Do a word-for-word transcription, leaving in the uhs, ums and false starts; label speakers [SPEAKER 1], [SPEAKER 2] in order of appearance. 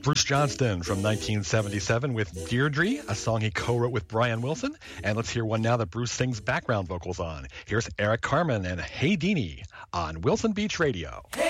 [SPEAKER 1] Bruce Johnston from nineteen seventy-seven with Deirdre, a song he co-wrote with Brian Wilson. And let's hear one now that Bruce sings background vocals on. Here's Eric Carmen and Hey Deanie on Wilson Beach Radio. Hey!